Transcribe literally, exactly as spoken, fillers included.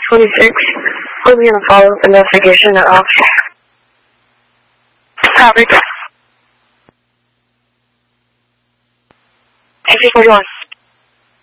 twenty-six. We'll be on a follow-up investigation at off. Copy. six forty-one.